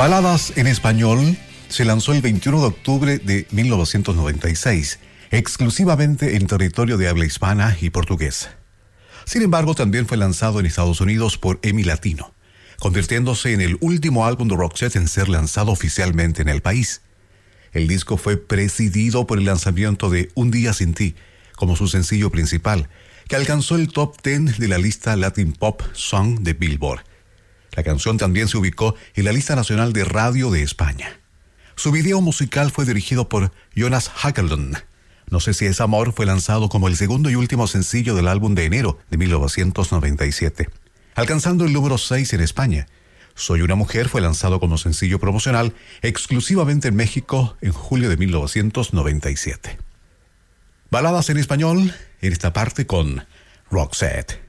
Baladas en español se lanzó el 21 de octubre de 1996, exclusivamente en territorio de habla hispana y portugués. Sin embargo, también fue lanzado en Estados Unidos por EMI Latino, convirtiéndose en el último álbum de Roxette en ser lanzado oficialmente en el país. El disco fue precedido por el lanzamiento de Un Día Sin Ti, como su sencillo principal, que alcanzó el top 10 de la lista Latin Pop Song de Billboard. La canción también se ubicó en la lista nacional de radio de España. Su video musical fue dirigido por Jonas Åkerlund. No sé si es amor fue lanzado como el segundo y último sencillo del álbum de enero de 1997, alcanzando el número 6 en España. Soy una mujer fue lanzado como sencillo promocional exclusivamente en México en julio de 1997. Baladas en español, en esta parte con Roxette.